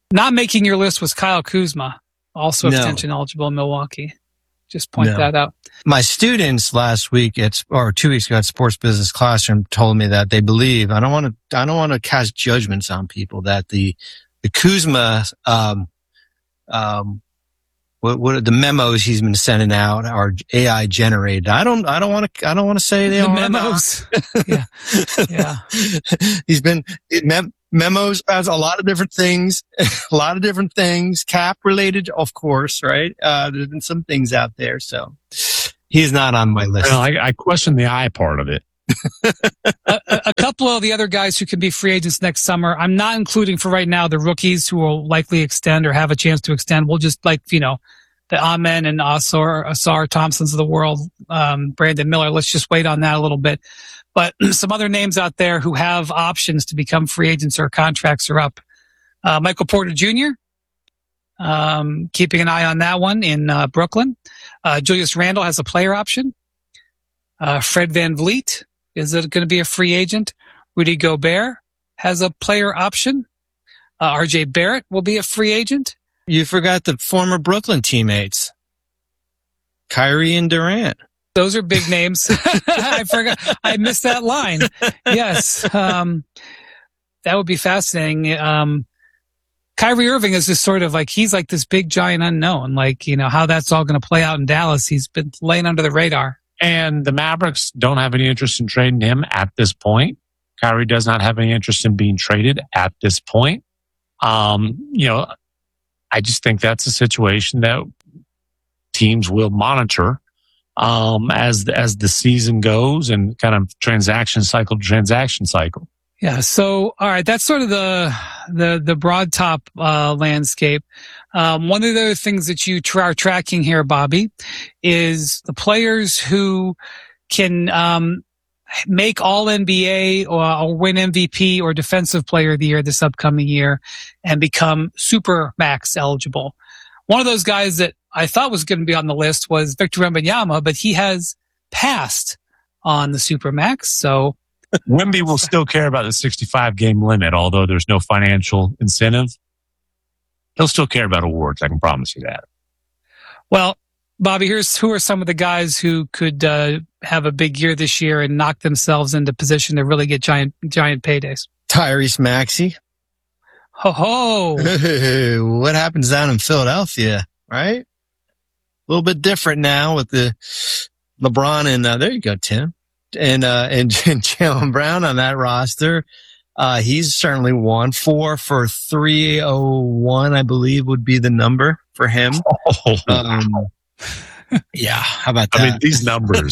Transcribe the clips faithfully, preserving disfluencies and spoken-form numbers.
Not making your list was Kyle Kuzma, also No. extension eligible in Milwaukee. Just point No. that out. My students last week at, or two weeks ago at Sports Business Classroom told me that they believe, I don't want to, I don't want to cast judgments on people, that the, the Kuzma, um, um, what, what are the memos he's been sending out are A I generated. I don't, I don't want to, I don't want to say they The are memos. yeah. Yeah. He's been, mem- memos has a lot of different things, a lot of different things, cap related, of course, right? Uh, there's been some things out there. So he's not on my list. Well, I, I question the I part of it. a, a couple of the other guys who can be free agents next summer. I'm not including for right now the rookies who will likely extend or have a chance to extend. We'll just like, you know, the Amen and Asar, Asar Thompsons of the world, um, Brandon Miller. Let's just wait on that a little bit. But some other names out there who have options to become free agents or contracts are up. Uh, Michael Porter Junior, um, keeping an eye on that one in uh, Brooklyn. Uh, Julius Randle has a player option. Uh, Fred VanVleet is going to be a free agent. Rudy Gobert has a player option. Uh, R J Barrett will be a free agent. You forgot the former Brooklyn teammates, Kyrie and Durant. Those are big names. I forgot. I missed that line. Yes. Um, that would be fascinating. Um, Kyrie Irving is just sort of like, he's like this big giant unknown. Like, you know, how that's all going to play out in Dallas. He's been laying under the radar. And the Mavericks don't have any interest in trading him at this point. Kyrie does not have any interest in being traded at this point. Um, you know, I just think that's a situation that teams will monitor um, as as the season goes and kind of transaction cycle to transaction cycle. Yeah. So, all right, that's sort of the the the broad top uh, landscape. Um, one of the other things that you tra- are tracking here, Bobby, is the players who can um, make All N B A or, or win M V P or Defensive Player of the Year this upcoming year and become Super Max eligible. One of those guys that I thought was going to be on the list was Victor Wembanyama, but he has passed on the Super Max. So Wemby will still care about the sixty-five game limit, although there's no financial incentive. He'll still care about awards. I can promise you that. Well, Bobby, here's who are some of the guys who could uh, have a big year this year and knock themselves into position to really get giant giant paydays. Tyrese Maxey. Ho ho! What happens down in Philadelphia, right? A little bit different now with the LeBron and uh, there you go, Tim, and uh, and, and Jaylen Brown on that roster. Uh, he's certainly one. Four for three oh one, I believe, would be the number for him. Oh. Um, yeah, how about that? I mean, these numbers,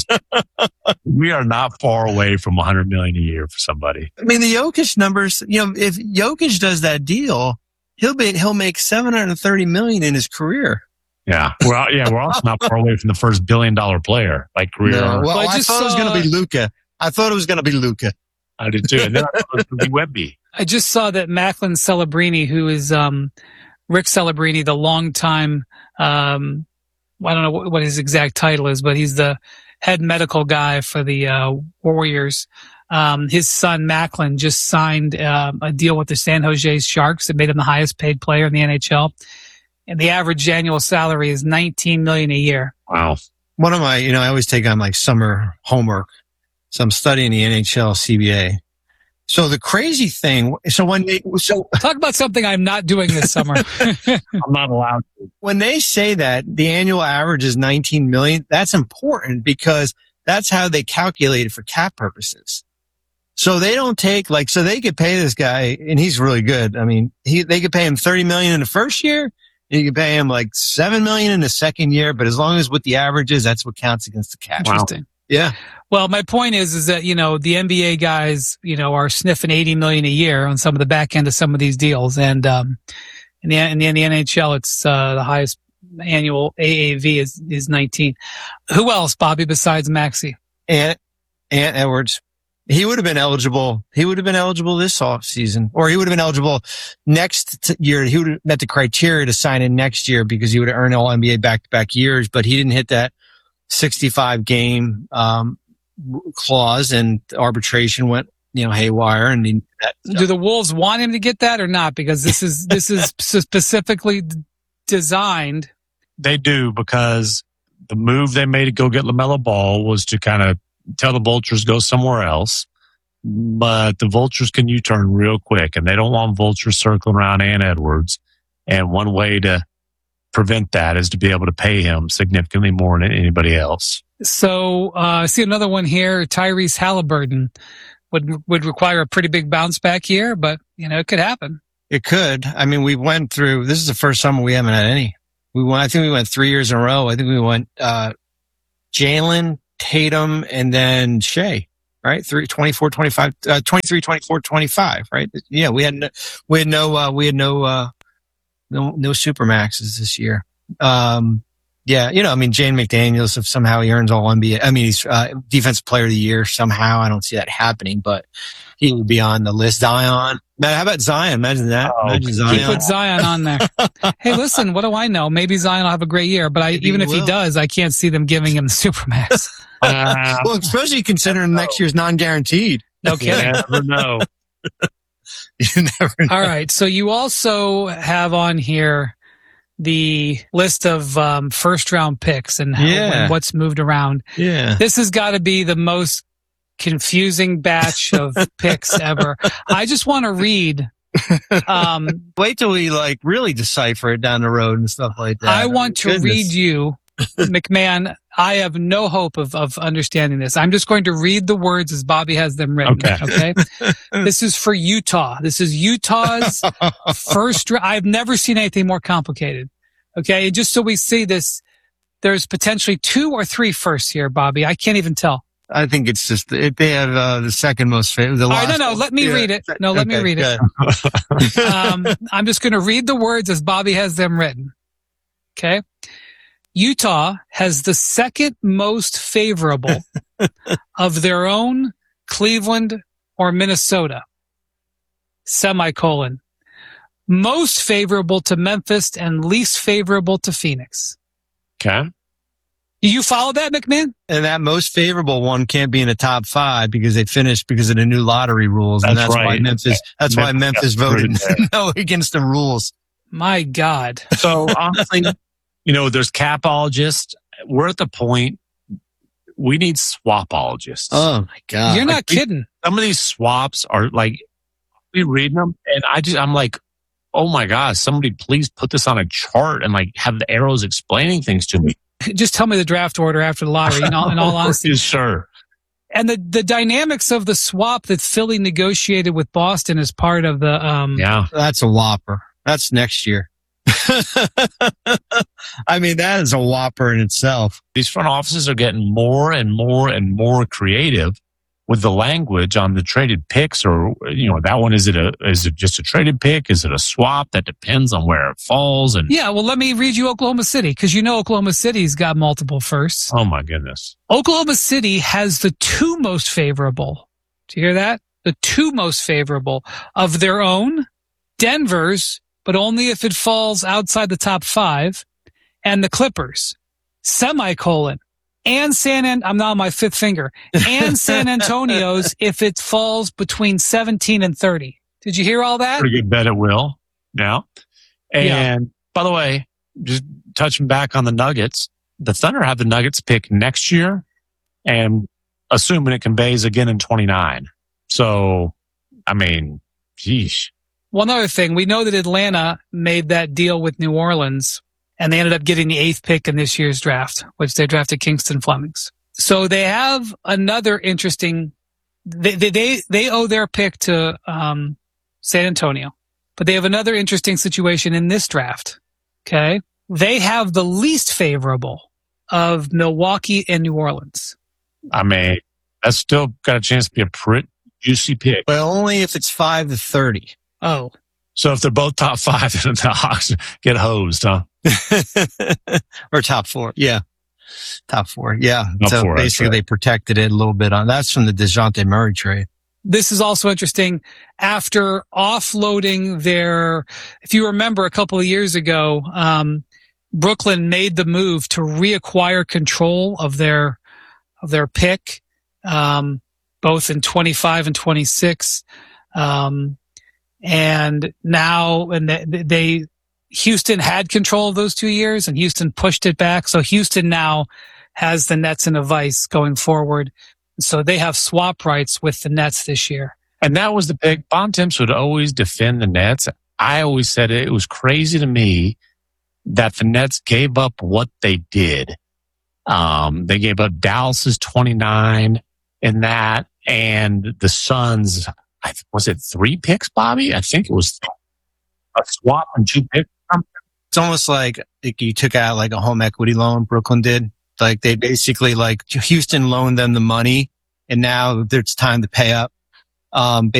we are not far away from one hundred million a year for somebody. I mean, the Jokic numbers, you know, if Jokic does that deal, he'll be, he'll make seven hundred thirty million in his career. Yeah. Well, yeah, we're also not far away from the first billion dollar player, like career. No, well, Well, I I, just thought it was saw- going to be Luka. I thought it was going to be Luka. I did too. And then I thought it was going to be Wemby. I just saw that Macklin Celebrini, who is um, Rick Celebrini, the longtime, um, I don't know what, what his exact title is, but he's the head medical guy for the uh, Warriors. Um, his son Macklin just signed um, a deal with the San Jose Sharks that made him the highest paid player in the N H L. And the average annual salary is nineteen million dollars a year. Wow. One of my, you know, I always take on like summer homework. So I'm studying the N H L C B A. So the crazy thing, so when they, so Talk about something I'm not doing this summer. I'm not allowed to. when they say that the annual average is nineteen million, that's important because that's how they calculate it for cap purposes. So they don't take like, so they could pay this guy and he's really good. I mean, he, they could pay him thirty million in the first year and you could pay him like seven million in the second year. But as long as what the average is, that's what counts against the cap. Interesting. Yeah. Well, my point is, is that, you know, the N B A guys, you know, are sniffing eighty million a year on some of the back end of some of these deals. And, um, in the, in the, in the N H L, it's, uh, the highest annual A A V is, is nineteen. Who else, Bobby, besides Maxey? Ant, Ant Edwards. He would have been eligible. He would have been eligible this off season, or he would have been eligible next t- year. He would have met the criteria to sign in next year because he would have earned all N B A back to back years, but he didn't hit that sixty-five game, um, clause and arbitration went, you know, haywire. And he, that do the Wolves want him to get that or not? Because this is this is specifically designed. They do, because the move they made to go get LaMelo Ball was to kind of tell the Vultures go somewhere else. But the Vultures can U-turn real quick, and they don't want Vultures circling around Ann Edwards. And one way to prevent that is to be able to pay him significantly more than anybody else. So uh, I see another one here. Tyrese Halliburton would would require a pretty big bounce back year, but you know it could happen. It could. I mean, we went through. This is the first summer we haven't had any. We went. I think we went three years in a row. I think we went uh, Jalen, Tatum, and then Shea. Right, three, twenty-four, twenty-five, uh, twenty-three, twenty-four, twenty-five. Right, yeah, we had no, we had no, uh, we had no, uh, no, no supermaxes this year. Um, yeah, you know, I mean, Jane McDaniels, if somehow he earns all N B A, I mean, he's uh, defensive player of the year somehow. I don't see that happening, but he would be on the list. Zion, man, how about Zion? Imagine that. Oh, Imagine He Zion. put Zion on there. Hey, listen, what do I know? Maybe Zion will have a great year, but I, Maybe even he if he will. does, I can't see them giving him the supermax. Uh, Well, especially considering next year's non-guaranteed. No you kidding. never know. You never know. All right. So you also have on here the list of um, first round picks and, how, Yeah. and what's moved around. Yeah. This has got to be the most confusing batch of picks ever. I just want to read. Um, Wait till we like really decipher it down the road and stuff like that. I want to Goodness. read you, McMahon. I have no hope of, of understanding this. I'm just going to read the words as Bobby has them written. Okay. Okay. This is for Utah. This is Utah's first. ra- I've never seen anything more complicated. Okay. And just so we see this, there's potentially two or three firsts here, Bobby. I can't even tell. I think it's just it, they have uh, the second most favorite. The All right, last no, no, one. let me Yeah. read it. No, let me Okay, read it. good. um, I'm just going to read the words as Bobby has them written. Okay. Utah has the second most favorable of their own Cleveland or Minnesota. Semicolon. Most favorable to Memphis and least favorable to Phoenix. Okay. Do you follow that, McMahon? And that most favorable one can't be in the top five because they finished because of the new lottery rules, and That's that's why right. Memphis. That's why Memphis Memphis got voted screwed no against the rules. My God. So honestly, you know, there's capologists. We're at the point we need swapologists. Oh my god! You're not like we- kidding. Some of these swaps are like, we reading them, and I just, I'm like, oh my gosh, somebody please put this on a chart and like have the arrows explaining things to me. Just tell me the draft order after the lottery, in all, in all honesty. Sure. And the, the dynamics of the swap that Philly negotiated with Boston as part of the um Yeah. That's a whopper. That's next year. I mean, that is a whopper in itself. These front offices are getting more and more and more creative with the language on the traded picks, or, you know, that one, is it a, is it just a traded pick? Is it a swap? That depends on where it falls. And Yeah, well, let me read you Oklahoma City, because you know Oklahoma City's got multiple firsts. oh my goodness. Oklahoma City has the two most favorable. Do you hear that? The two most favorable of their own, Denver's, but only if it falls outside the top five, and the Clippers, semicolon, and San An- I'm now on my fifth finger, and San Antonio's if it falls between seventeen and thirty. Did you hear all that? Pretty good bet it will now. And Yeah. by the way, just touching back on the Nuggets, the Thunder have the Nuggets pick next year, and assuming it conveys again in twenty-nine. So, I mean, geesh. One other thing, we know that Atlanta made that deal with New Orleans, and they ended up getting the eighth pick in this year's draft, which they drafted Kingston Flemings. So they have another interesting. They they they, they owe their pick to um, San Antonio, but they have another interesting situation in this draft. Okay, they have the least favorable of Milwaukee and New Orleans. I mean, that's still got a chance to be a pretty juicy pick. But only if it's five to thirty. Oh, So if they're both top five, then the Hawks get hosed, huh? Or top four. Yeah. Top four. Yeah. Top so four, that's basically right. they protected it a little bit on that's from the DeJounte Murray trade. this is also interesting. After offloading their, if you remember a couple of years ago, um, Brooklyn made the move to reacquire control of their of their pick. Um, both in twenty-five and twenty-six. Um, and now, and they, they, Houston had control of those two years and Houston pushed it back. So Houston now has the Nets in a vice going forward. So they have swap rights with the Nets this year. And that was the pick. Bontemps would always defend the Nets. I always said it, it was crazy to me that the Nets gave up what they did. Um, they gave up Dallas's twenty-nine in that, and the Suns, I, was it three picks, Bobby? I think it was a swap and two picks. It's almost like, like you took out like a home equity loan, Brooklyn did. Like they basically, like Houston loaned them the money, and now it's time to pay up. Um,